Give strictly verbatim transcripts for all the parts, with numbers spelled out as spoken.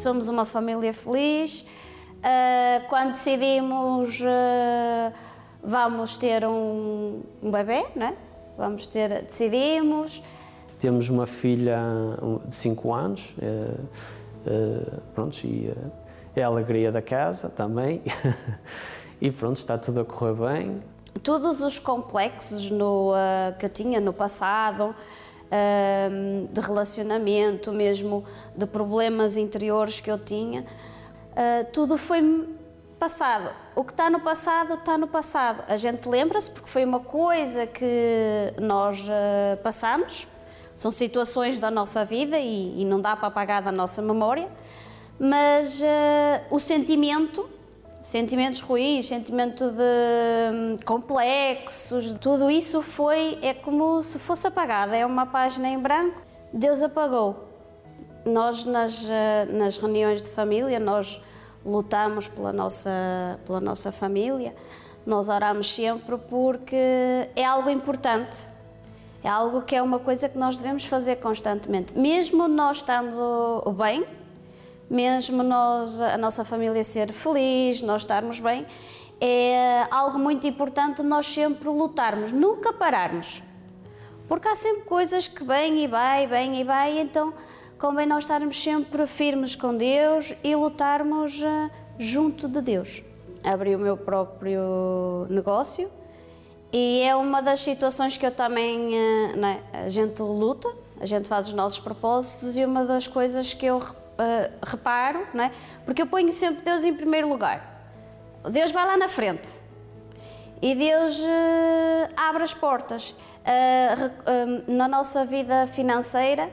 somos uma família feliz. Uh, quando decidimos, uh, vamos ter um, um bebê, né? Vamos ter, decidimos. Temos uma filha de cinco anos, uh, uh, pronto, e uh, é a alegria da casa também. E pronto, está tudo a correr bem. Todos os complexos no, uh, que eu tinha no passado, uh, de relacionamento mesmo, de problemas interiores que eu tinha, uh, tudo foi passado. O que está no passado, está no passado. A gente lembra-se porque foi uma coisa que nós uh, passamos, são situações da nossa vida e, e não dá para apagar da nossa memória, mas uh, o sentimento, sentimentos ruins, sentimento de um, complexos, tudo isso foi, é como se fosse apagado, é uma página em branco, Deus apagou. Nós nas, uh, nas reuniões de família, nós lutamos pela nossa, pela nossa família, nós oramos sempre porque é algo importante, é algo que é uma coisa que nós devemos fazer constantemente, mesmo nós estando bem, mesmo nós, a nossa família ser feliz, nós estarmos bem, é algo muito importante nós sempre lutarmos, nunca pararmos, porque há sempre coisas que vêm e vai, vêm e vai, então convém nós estarmos sempre firmes com Deus e lutarmos uh, junto de Deus. Abri o meu próprio negócio e é uma das situações que eu também, uh, não é? A gente luta, a gente faz os nossos propósitos e uma das coisas que eu uh, reparo, não é? Porque eu ponho sempre Deus em primeiro lugar. Deus vai lá na frente e Deus uh, abre as portas. Uh, uh, na nossa vida financeira,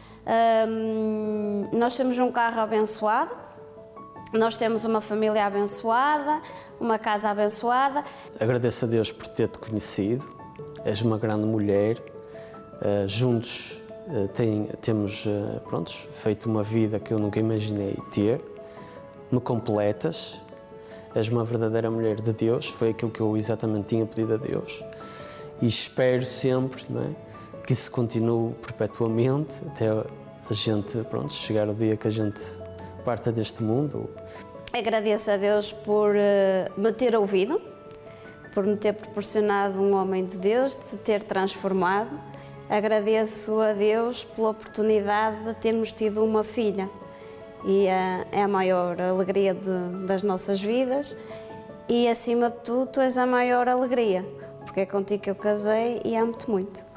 Um, nós temos um carro abençoado, nós temos uma família abençoada, uma casa abençoada. Agradeço a Deus por ter-te conhecido, és uma grande mulher, uh, juntos uh, tem, temos uh, prontos, feito uma vida que eu nunca imaginei ter, me completas, és uma verdadeira mulher de Deus, foi aquilo que eu exatamente tinha pedido a Deus e espero sempre, não é, que isso continue perpetuamente até a gente, pronto, chegar o dia que a gente parta deste mundo. Agradeço a Deus por uh, me ter ouvido, por me ter proporcionado um homem de Deus, de ter transformado. Agradeço a Deus pela oportunidade de termos tido uma filha e uh, é a maior alegria de, das nossas vidas e, acima de tudo, tu és a maior alegria, porque é contigo que eu casei e amo-te muito.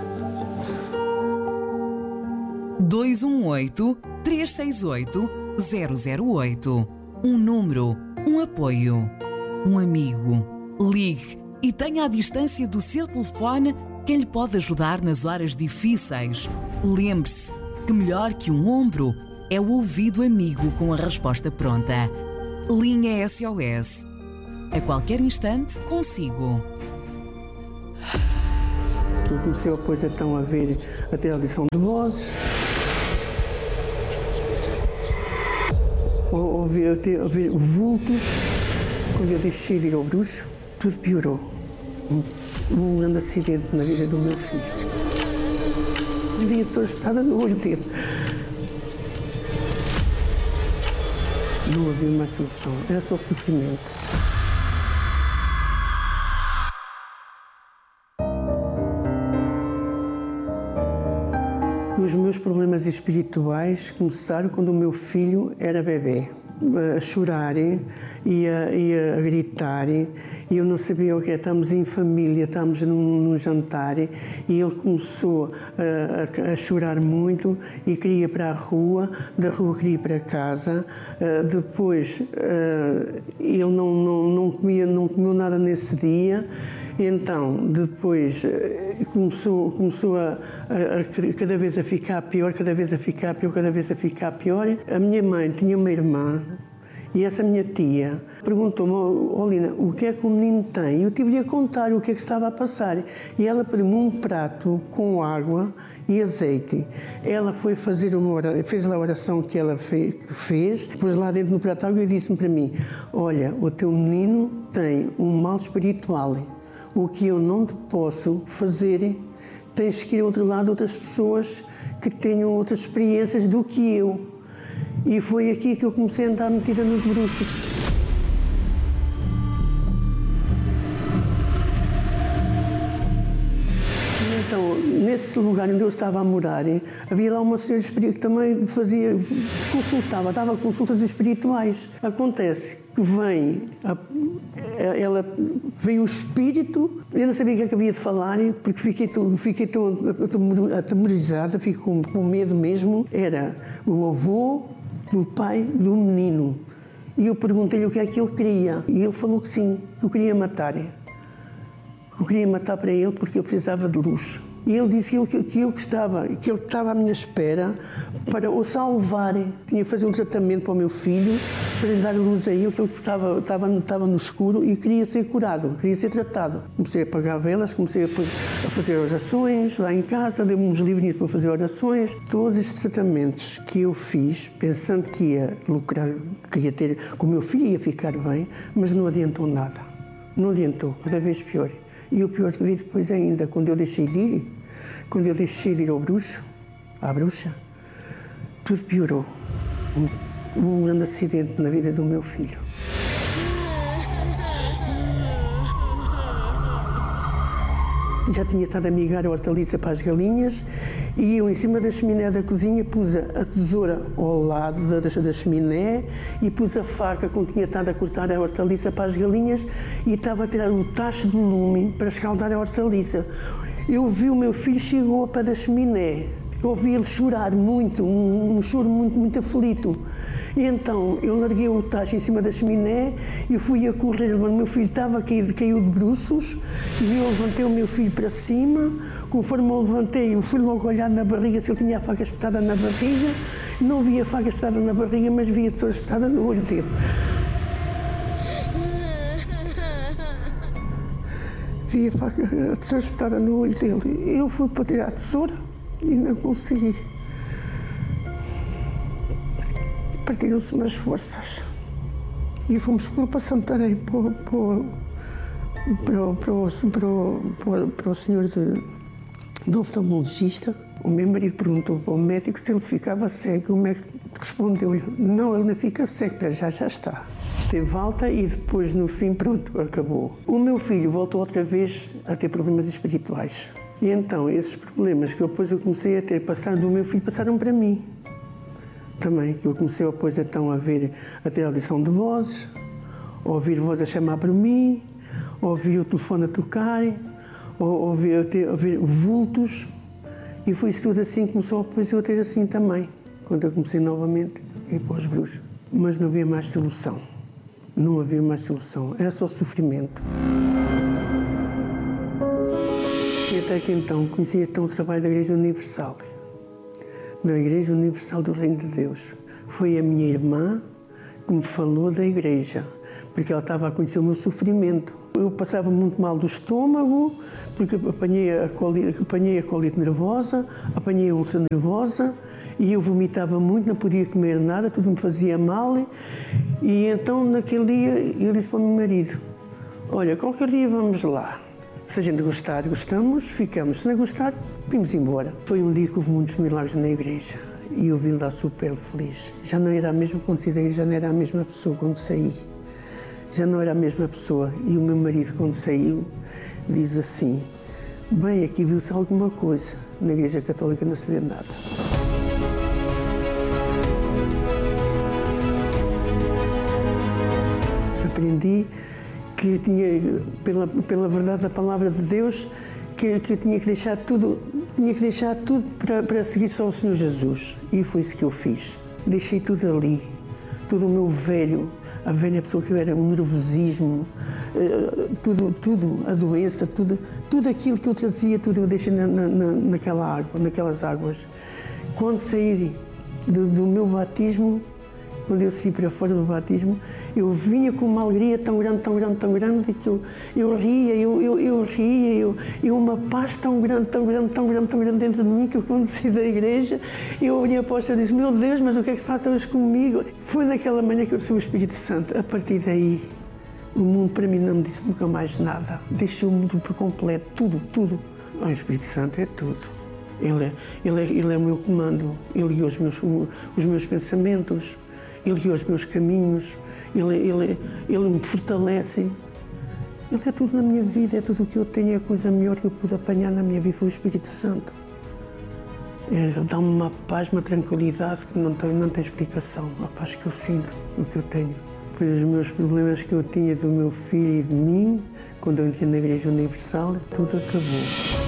dois um oito, três seis oito, zero zero oito. Um número, um apoio, um amigo. Ligue e tenha à distância do seu telefone quem lhe pode ajudar nas horas difíceis. Lembre-se que melhor que um ombro é o ouvido amigo com a resposta pronta. Linha S O S. A qualquer instante, consigo. Eu comecei depois então a ver até a audição de vozes. Ouvi, ouvi vultos. Quando eu deixei de ir ao bruxo, tudo piorou. Um, um grande acidente na vida do meu filho. Devia ser espetada no olho dele. Não havia mais solução, era só sofrimento. Os meus problemas espirituais começaram quando o meu filho era bebê. A chorar e a, e a gritar, e eu não sabia o que é. Estamos em família, estamos num, num jantar e ele começou a, a, a chorar muito e queria ir para a rua, da rua queria ir para casa. Uh, depois uh, ele não, não, não, comia, não comeu nada nesse dia. Então, depois começou, começou a, a, a cada vez a ficar pior, cada vez a ficar pior, cada vez a ficar pior. A minha mãe tinha uma irmã e essa minha tia perguntou-me: oh, Lina, o que é que o menino tem? Eu tive-lhe a contar o que é que estava a passar. E ela pediu-me um prato com água e azeite. Ela foi fazer uma oração, fez lá a oração que ela fez, fez, pôs lá dentro no prato água e disse-me para mim: olha, o teu menino tem um mal espiritual. O que eu não te posso fazer, tens que ir ao outro lado, outras pessoas que tenham outras experiências do que eu. E foi aqui que eu comecei a andar metida nos bruxos. Então, nesse lugar onde eu estava a morar, havia lá uma senhora espírita que também fazia, consultava, dava consultas espirituais. Acontece que vem, a, ela, vem o espírito, eu não sabia o que é que havia de falar, porque fiquei tão, fiquei tão atemorizada, fiquei com, com medo mesmo. Era o avô do pai do menino. E eu perguntei-lhe o que é que ele queria. E ele falou que sim, que eu queria matar. Eu queria matar para ele porque ele precisava de luz. E ele disse que eu, que eu gostava, que ele estava à minha espera para o salvar. Tinha que fazer um tratamento para o meu filho, para lhe dar luz a ele, que ele estava, estava, estava no escuro e queria ser curado, queria ser tratado. Comecei a apagar velas, comecei depois a fazer orações lá em casa, dei-me uns livrinhos para fazer orações. Todos estes tratamentos que eu fiz, pensando que ia lucrar, que ia ter, que o meu filho ia ficar bem, mas não adiantou nada. Não adiantou, cada vez pior. E o pior de tudo depois ainda, quando eu deixei de ir, quando eu deixei de ir ao bruxo, à bruxa, tudo piorou. Um, um grande acidente na vida do meu filho. Já tinha estado a migar a hortaliça para as galinhas e eu, em cima da chaminé da cozinha, pus a tesoura ao lado da, da chaminé e pus a faca com que tinha estado a cortar a hortaliça para as galinhas e estava a tirar o tacho do lume para escaldar a hortaliça. Eu vi o meu filho, chegou ao pé da chaminé. Eu ouvi ele chorar muito, um, um choro muito, muito aflito. E então eu larguei o tacho em cima da chaminé e fui a correr. O meu filho estava caído, caiu de bruços e eu levantei o meu filho para cima. Conforme eu levantei, eu fui logo olhar na barriga se ele tinha a faca espetada na barriga. Não via a faca espetada na barriga, mas via a tesoura espetada no olho dele. Vi a faca, a tesoura espetada no olho dele. Eu fui para tirar a tesoura e não consegui. Partiram-se umas forças e fomos para Santarém, para, para, para, para, para, para o senhor de, de oftalmologista. O meu marido perguntou para o médico se ele ficava cego. O médico respondeu-lhe, não, ele não fica cego, para já, já está. Teve alta e depois, no fim, pronto, acabou. O meu filho voltou outra vez a ter problemas espirituais. E então, esses problemas que eu, depois eu comecei a ter, passaram do meu filho, passaram para mim. Também, que eu comecei depois então a ver, a ter audição de vozes, a ouvir vozes a chamar para mim, a ouvir o telefone a tocar, a ouvir, a ter, a ouvir vultos. E foi isso tudo assim, começou depois eu a ter assim também, quando eu comecei novamente a ir para os bruxos. Mas não havia mais solução. Não havia mais solução, era só sofrimento. E até que então conheci então o trabalho da Igreja Universal. Na Igreja Universal do Reino de Deus. Foi a minha irmã que me falou da igreja, porque ela estava a conhecer o meu sofrimento. Eu passava muito mal do estômago, porque apanhei a colite, apanhei a colite nervosa, apanhei a úlcera nervosa, e eu vomitava muito, não podia comer nada, tudo me fazia mal. E então, naquele dia, eu disse para o meu marido, olha, qualquer dia vamos lá. Se a gente gostar, gostamos, ficamos. Se não gostar, vimos embora. Foi um dia que houve muitos milagres na igreja e eu vim lá super feliz. Já não era a mesma quando saí da igreja, já não era a mesma pessoa quando saí. Já não era a mesma pessoa. E o meu marido, quando saiu, diz assim, bem, aqui viu-se alguma coisa. Na igreja católica não se vê nada. Aprendi que tinha, pela, pela verdade da palavra de Deus, que, que eu tinha que deixar tudo, tinha que deixar tudo para, para seguir só o Senhor Jesus. E foi isso que eu fiz. Deixei tudo ali, todo o meu velho, a velha pessoa que eu era, o nervosismo, tudo, tudo, a doença, tudo, tudo aquilo que eu trazia, tudo eu deixei na, na, naquela água, naquelas águas. Quando saí do, do meu batismo, quando eu saí para fora do batismo, eu vinha com uma alegria tão grande, tão grande, tão grande, que eu, eu ria, eu, eu, eu ria, eu, eu uma paz tão grande, tão grande, tão grande, tão grande dentro de mim, que eu quando saí da igreja, eu olhei para o céu e disse, meu Deus, mas o que é que se passa hoje comigo? Foi naquela manhã que eu recebi o Espírito Santo. A partir daí, o mundo para mim não me disse nunca mais nada. Deixou o mundo por completo, tudo, tudo. O Espírito Santo é tudo. Ele é, ele é, ele é o meu comando, ele guia os meus, os meus pensamentos, ele guia os meus caminhos, ele, ele, ele me fortalece. Ele é tudo na minha vida, é tudo o que eu tenho, é a coisa melhor que eu pude apanhar na minha vida, foi o Espírito Santo. Ele dá-me uma paz, uma tranquilidade que não tem, não tem explicação, a paz que eu sinto, o que eu tenho. Pois os meus problemas que eu tinha do meu filho e de mim, quando eu entrei na Igreja Universal, tudo acabou.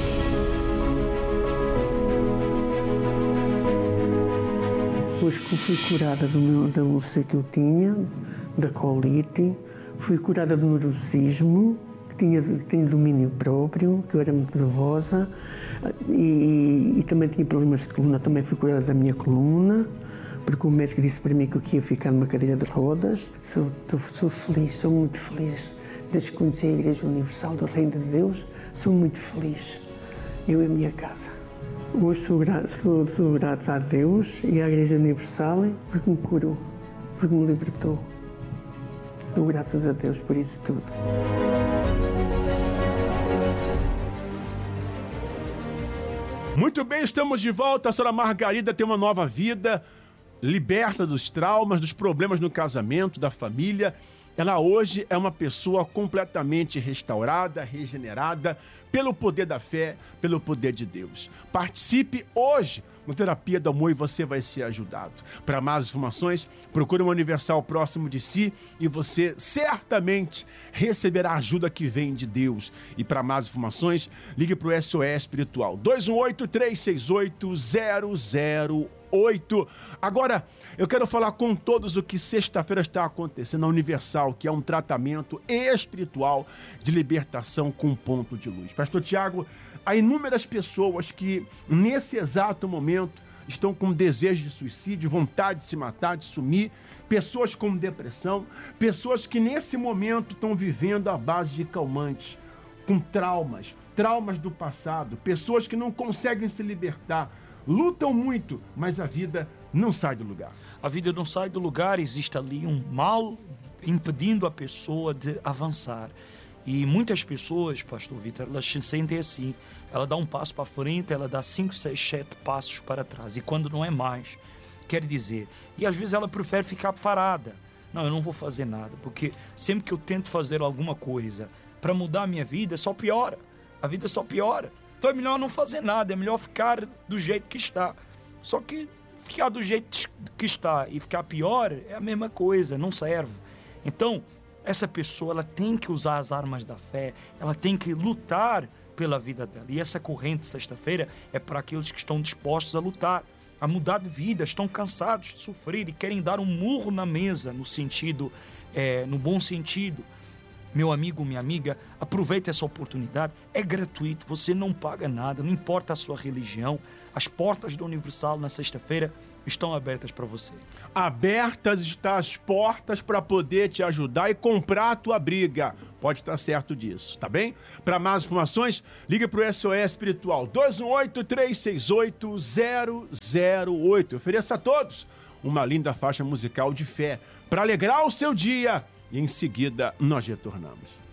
Depois que eu fui curada do meu, da úlcera que eu tinha, da colite, fui curada do neurosismo, que tinha, tinha domínio próprio, que eu era muito nervosa, e, e também tinha problemas de coluna, também fui curada da minha coluna, porque o médico disse para mim que eu ia ficar numa cadeira de rodas. Sou, sou feliz, sou muito feliz. Desde que conheci a Igreja Universal do Reino de Deus, sou muito feliz. Eu e a minha casa. Hoje sou grato, sou, sou grato a Deus e à Igreja Universal porque me curou, porque me libertou. Dou graças a Deus por isso tudo. Muito bem, estamos de volta. A senhora Margarida tem uma nova vida, liberta dos traumas, dos problemas no casamento, da família. Ela hoje é uma pessoa completamente restaurada, regenerada, pelo poder da fé, pelo poder de Deus. Participe hoje no Terapia do Amor e você vai ser ajudado. Para mais informações, procure uma Universal próximo de si e você certamente receberá a ajuda que vem de Deus. E para mais informações, ligue para o S O S Espiritual dois um oito, três seis oito, zero zero oito. Agora, eu quero falar com todos o que sexta-feira está acontecendo na Universal, que é um tratamento espiritual de libertação com ponto de luz. Pastor Tiago, há inúmeras pessoas que, nesse exato momento, estão com desejo de suicídio, vontade de se matar, de sumir, pessoas com depressão, pessoas que, nesse momento, estão vivendo à base de calmantes, com traumas, traumas do passado, pessoas que não conseguem se libertar, lutam muito, mas a vida não sai do lugar. A vida não sai do lugar, existe ali um mal impedindo a pessoa de avançar. E muitas pessoas, pastor Vitor, elas se sentem assim. Ela dá um passo para frente, ela dá cinco, seis, sete passos para trás. E quando não é mais, quer dizer... E às vezes ela prefere ficar parada. Não, eu não vou fazer nada, porque sempre que eu tento fazer alguma coisa para mudar a minha vida, só piora. A vida só piora. Então é melhor não fazer nada, é melhor ficar do jeito que está. Só que ficar do jeito que está e ficar pior é a mesma coisa, não serve. Então, essa pessoa ela tem que usar as armas da fé, ela tem que lutar pela vida dela. E essa corrente, sexta-feira, é para aqueles que estão dispostos a lutar, a mudar de vida, estão cansados de sofrer e querem dar um murro na mesa, no sentido, é, no bom sentido. Meu amigo, minha amiga, aproveite essa oportunidade, é gratuito, você não paga nada, não importa a sua religião, as portas do Universal na sexta-feira estão abertas para você. Abertas estão as portas para poder te ajudar e comprar a tua briga. Pode estar certo disso, tá bem? Para mais informações, liga para o S O S Espiritual dois um oito, três seis oito, zero zero oito. Ofereça a todos uma linda faixa musical de fé para alegrar o seu dia. E em seguida, nós retornamos.